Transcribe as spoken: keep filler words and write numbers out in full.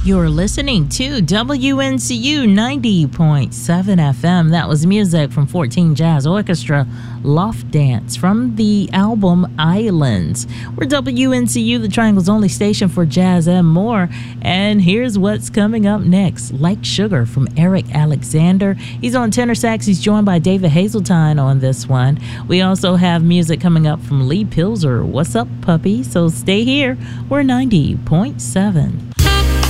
You're listening to W N C U ninety point seven F M. That was music from fourteen Jazz Orchestra, Loft Dance, from the album Islands. We're W N C U, the Triangle's only station for jazz and more. And here's what's coming up next. Like Sugar from Eric Alexander. He's on tenor sax. He's joined by David Hazeltine on this one. We also have music coming up from Lee Pilzer. What's up, puppy? So stay here. We're ninety point seven.